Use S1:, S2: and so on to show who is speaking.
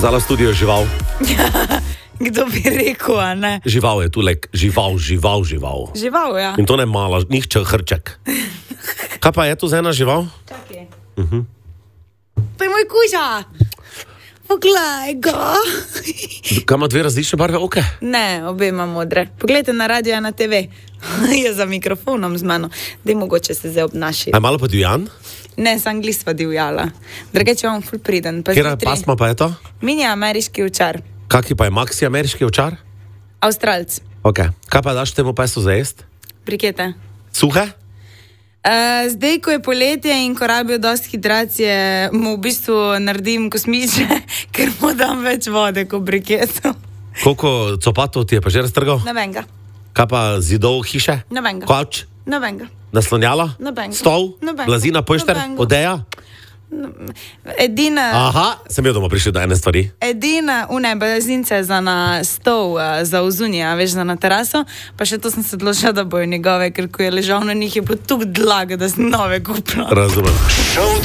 S1: Kazala studio je žival.
S2: Kdo bi rekel, a ne?
S1: Žival je tu, žival.
S2: Žival, ja.
S1: In to ne mala, nihče hrček. Kaj pa je to za ena žival?
S2: Čakaj. To je moj kuža. Poglej ga.
S1: Kaj ima dve različne barve oke?
S2: Ne, obe ima modre. Poglejte na radio, na TV. Je za mikrofonom z mano. Daj mogoče se zdaj obnaši.
S1: A je malo pa divjan?
S2: Ne, sem anglisva divjala. Drugače vam ful priden.
S1: Kjera pasma pa je to?
S2: Mini ameriški ovčar.
S1: Kaki pa je maxi ameriški ovčar?
S2: Avstralc.
S1: Ok. Kaj pa daš temu pesu za jest?
S2: Brikete.
S1: Suhe?
S2: Zdaj, ko je poletje in ko rabijo dosti hidracije, mu v bistvu naredim kosmiče, ker mu dam več vode kot briketu.
S1: Koliko copatov ti je pa že raztrgal?
S2: Nobenga.
S1: Kaj pa zidov hiše?
S2: Nobenga.
S1: Kavč?
S2: Nobenga.
S1: Naslonjala?
S2: Nobenga.
S1: Stol?
S2: Nobenga.
S1: Blazina, pojšter?
S2: Nobenga.
S1: Odeja?
S2: Edina,
S1: Aha, sem jo doma prišel do ene stvari.
S2: blazince za na stol, za ozunje, veš, za na teraso, pa še to sem se odločila, da bojo njegove, ker ko je ležal na njih, je bilo tuk dlaga, da sem nove kupila.
S1: Razumem.